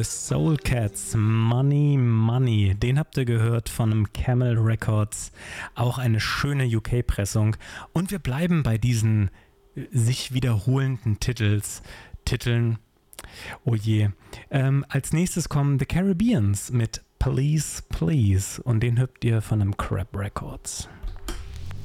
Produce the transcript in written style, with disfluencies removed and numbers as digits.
The Soul Cats, Money Money. Den habt ihr gehört von einem Camel Records. Auch eine schöne UK-Pressung. Und wir bleiben bei diesen sich wiederholenden Titeln. Oh je. Als nächstes kommen The Caribbeans mit Please Please. Und den habt ihr von einem Crab Records.